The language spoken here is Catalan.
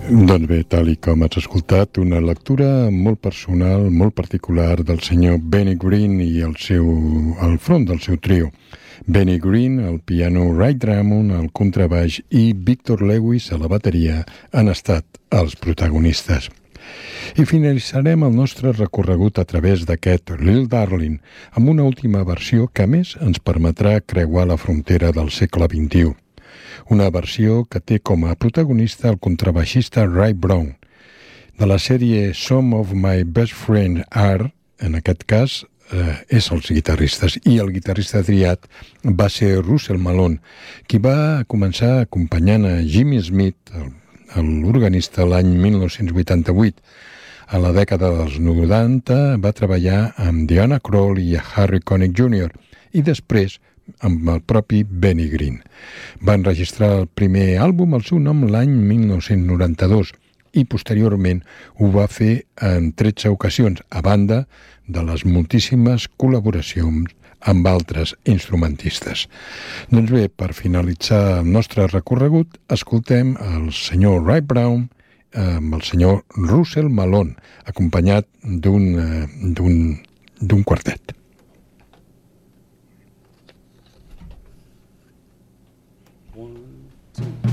Doncs bé, tal i com has escoltat, una lectura molt personal, molt particular del senyor Benny Green i al front del seu trio. Benny Green, al piano, Ray Drummond, al contrabaix i Victor Lewis a la bateria han estat els protagonistes. I finalitzarem el nostre recorregut a través d'aquest Little Darling amb una última versió que a més ens permetrà creuar la frontera del segle XXI. Una versió que té com a protagonista el contrabaixista Ray Brown. De la sèrie Some of My Best Friends Are, en aquest cas, és els guitarristes. I el guitarrista triat va ser Russell Malone, qui va començar acompanyant a Jimmy Smith, l'organista, l'any 1988. A la dècada dels 90 va treballar amb Diana Krall i Harry Connick Jr. i després amb el propi Benny Green. Va enregistrar el primer àlbum al seu nom l'any 1992 i posteriorment ho va fer en 13 ocasions, a banda de les moltíssimes col·laboracions amb altres instrumentistes. Doncs bé, per finalitzar el nostre recorregut, escoltem el senyor Ray Brown amb el senyor Russell Malone, acompanyat d'un quartet.